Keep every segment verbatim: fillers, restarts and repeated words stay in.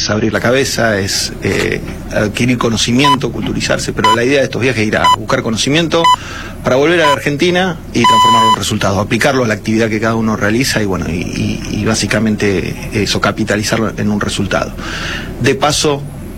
es abrir la cabeza, es eh, adquirir conocimiento, culturizarse, pero la idea de estos viajes es ir a buscar conocimiento para volver a la Argentina y transformarlo en resultados, aplicarlo a la actividad que cada uno realiza y bueno, y, y, y básicamente eso, capitalizarlo en un resultado. De paso,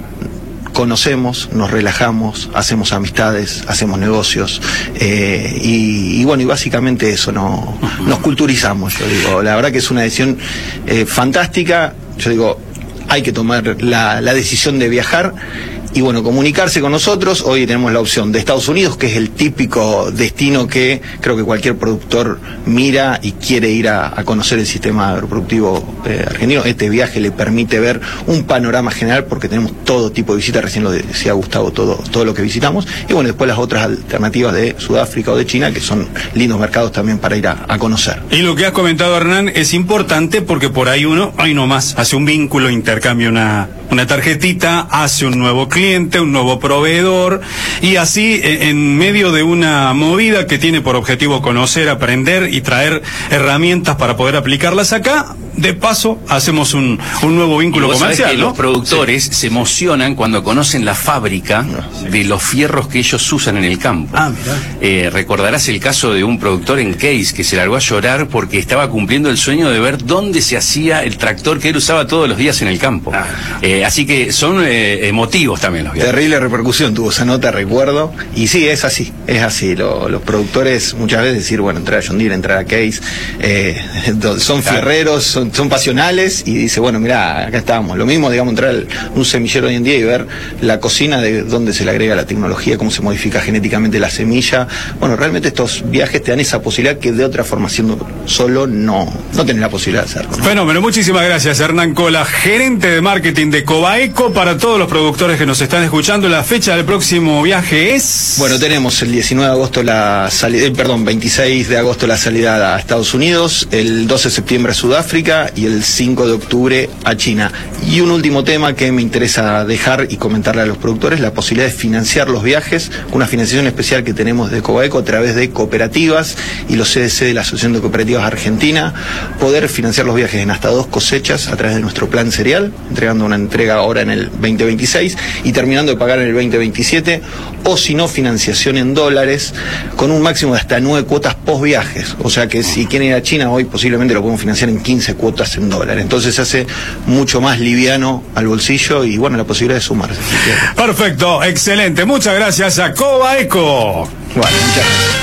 conocemos, nos relajamos, hacemos amistades, hacemos negocios eh, y, y bueno, y básicamente eso, no, nos culturizamos, yo digo. La verdad que es una decisión eh, fantástica. Yo digo, hay que tomar la, la decisión de viajar y bueno, comunicarse con nosotros. Hoy tenemos la opción de Estados Unidos, que es el típico destino que creo que cualquier productor mira y quiere ir a, a conocer el sistema agroproductivo eh, argentino. Este viaje le permite ver un panorama general porque tenemos todo tipo de visitas, recién lo decía Gustavo, todo, todo lo que visitamos. Y bueno, después las otras alternativas de Sudáfrica o de China, que son lindos mercados también para ir a, a conocer. Y lo que has comentado, Hernán, es importante porque por ahí uno, ahí nomás, hace un vínculo, intercambia una, una tarjetita, hace un nuevo cliente, un nuevo proveedor, y así en medio de una movida que tiene por objetivo conocer, aprender y traer herramientas para poder aplicarlas acá, de paso hacemos un, un nuevo vínculo comercial, que ¿no? Los productores sí. se emocionan cuando conocen la fábrica sí. de los fierros que ellos usan en el campo. Ah, mirá. Eh, recordarás el caso de un productor en Case que se largó a llorar porque estaba cumpliendo el sueño de ver dónde se hacía el tractor que él usaba todos los días en el campo. Ah. Eh, así que son eh, emotivos también los viajes. Terrible repercusión tuvo esa nota, recuerdo. Y sí, es así, es así. Lo, los productores muchas veces decir, bueno, entrar a John Deere, entrar a Case, eh, son claro. fierreros, son, son pasionales, y dice, bueno, mirá, acá estamos. Lo mismo, digamos, entrar a un semillero hoy en día y ver la cocina de dónde se le agrega la tecnología, cómo se modifica genéticamente la semilla. Bueno, realmente estos viajes te dan esa posibilidad que de otra forma, siendo solo, no, no tenés la posibilidad de hacerlo, ¿no? Fenómeno, muchísimas gracias, Hernán Cola, gerente de marketing de Cobaeco. Para todos los productores que nos están escuchando, la fecha del próximo viaje es... Bueno, tenemos el diecinueve de agosto la salida, eh, perdón, veintiséis de agosto la salida a Estados Unidos, el doce de septiembre a Sudáfrica y el cinco de octubre a China. Y un último tema que me interesa dejar y comentarle a los productores, la posibilidad de financiar los viajes, una financiación especial que tenemos de Cobaeco a través de cooperativas y los C D C de la Asociación de Cooperativas Argentina, poder financiar los viajes en hasta dos cosechas a través de nuestro plan serial, entregando una entrega ahora en el veinte veintiséis y terminando de pagar en el veinte veintisiete, o si no, financiación en dólares con un máximo de hasta nueve cuotas post viajes. O sea que si quieren ir a China hoy, posiblemente lo podemos financiar en quince cuotas en dólares. Entonces se hace mucho más liviano al bolsillo y bueno, la posibilidad de sumarse. Perfecto, excelente. Muchas gracias a Cobaeco. Bueno, muchas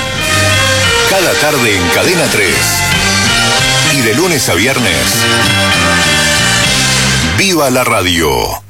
gracias. Cada tarde en Cadena tres y de lunes a viernes, ¡viva la radio!